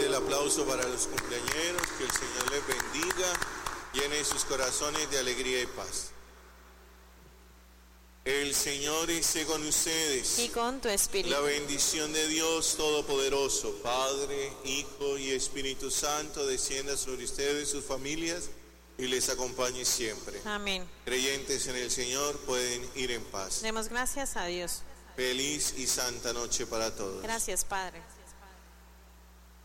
Fuerte el aplauso para los cumpleañeros, que el Señor les bendiga, llene sus corazones de alegría y paz. El Señor esté con ustedes. Y con tu espíritu. La bendición de Dios Todopoderoso, Padre, Hijo y Espíritu Santo, descienda sobre ustedes y sus familias y les acompañe siempre. Amén. Creyentes en el Señor pueden ir en paz. Demos gracias a Dios. Feliz y santa noche para todos. Gracias, Padre.